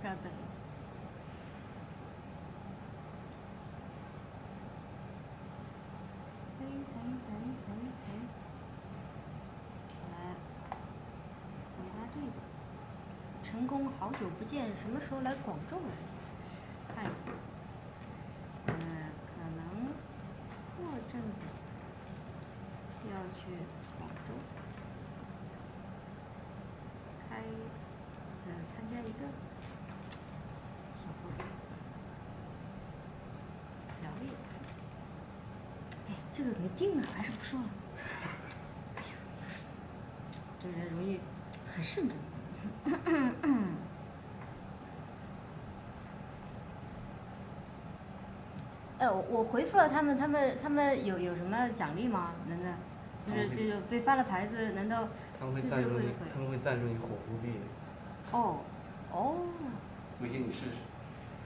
稍等。来，回答这个。成功好久不见，什么时候来广州了？看一看。可能过阵子要去广州参加一个小活动。小演出。哎，这个没定啊，还是不说了。哎呀，这人容易很慎重。我回复了他们，他们有什么奖励吗？能的，就是被发了牌子，难道？ 他们会赞助你火狐币。 哦。 回去你试试。